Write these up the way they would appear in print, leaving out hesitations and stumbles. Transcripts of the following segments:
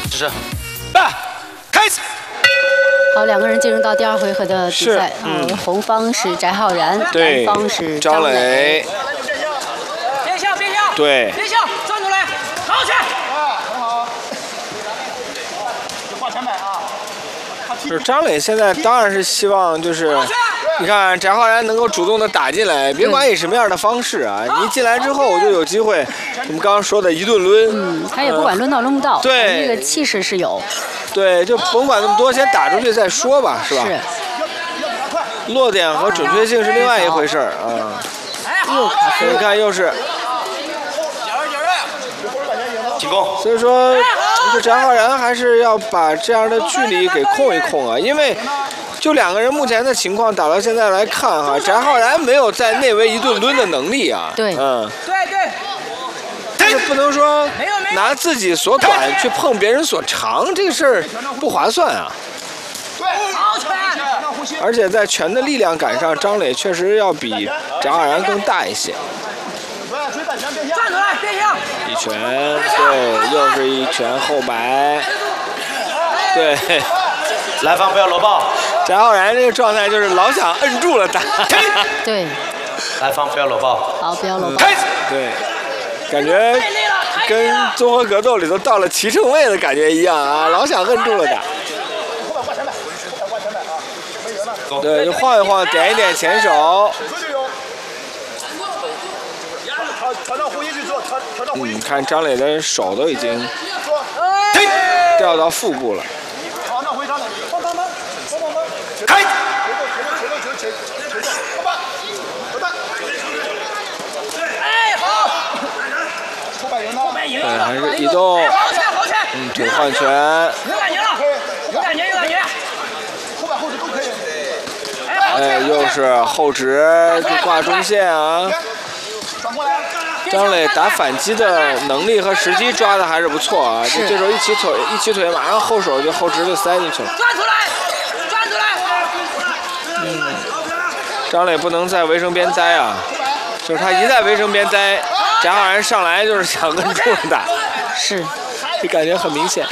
指示，开始。 好，两个人进入到第2回合的比赛。红方是翟浩然，蓝方是张磊。 别笑，别笑。 对。 别笑，站出来，好起。 很好。就挂前摆啊。 就是张磊现在当然是希望就是。你看翟浩然能够主动的打进来，别管以什么样的方式啊，你一进来之后我就有机会，我们刚刚说的一顿抡， 他也不管抡到抡不到， 对， 那个气势是有， 对，就甭管那么多，先打出去再说吧，是吧？ 是。 落点和准确性是另外一回事啊。你看又是。 进攻。 所以说，这翟浩然还是要把这样的距离给控一控啊，因为。就两个人目前的情况打到现在来看哈，翟浩然没有在内围一顿抡的能力啊。 对， 对。 但是不能说拿自己所短去碰别人所长，这个事儿不划算啊。 对，好拳。 而且在拳的力量感上，张磊确实要比翟浩然更大一些。 站出来，别笑。 一拳，对，又是一拳后摆，对。 蓝方不要搂抱。 翟浩然这个状态就是老想摁住了打。 对。 蓝方不要搂抱。 好，不要搂抱。 对，感觉跟综合格斗里头到了齐成位的感觉一样啊，老想摁住了打。对，就晃一晃，点一点前手。看张磊的手都已经掉到腹部了。 开！ 哎，好！ 对，还是移动。腿换拳。 有感觉了，有感觉。 后指都可以。 哎，又是后指就挂中线啊。张磊打反击的能力和时机抓的还是不错啊，这时候一起腿，马上后手就后直就塞进去了。 转出来！ 张磊不能在围绳边待啊，就是他一在围绳边待，翟浩然上来就是想跟住了打， 是， 这感觉很明显。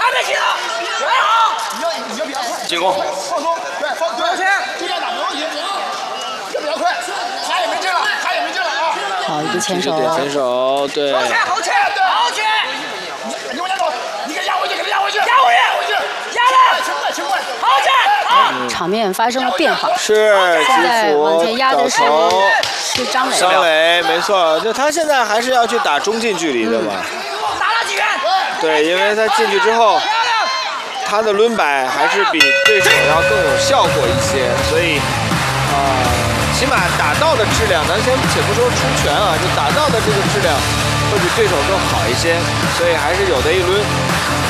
进攻。 放松，对，放对，就这样打没问题，这比较快，他也没进了啊。 好，一个前手。 前手，对。 好拳！ 你往前走，你给压回去，压回去， 压了， 轻快， 好拳！ 场面发生了变化， 是现在往前压的是张磊。 张磊，没错，就他现在还是要去打中近距离的嘛。 打了几拳？ 对，因为他进去之后，他的抡摆还是比对手要更有效果一些，所以起码打到的质量，咱先且不说出拳啊，就打到的这个质量会比对手更好一些，所以还是有的一抡。